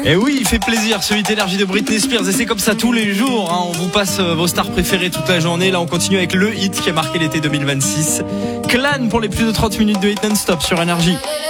Et oui, il fait plaisir, ce 8 énergie de Britney Spears. Et c'est comme ça tous les jours, hein. On vous passe vos stars préférées toute la journée. Là, on continue avec le hit qui a marqué l'été 2026. Clan pour les plus de 30 minutes de hit non-stop sur Énergie.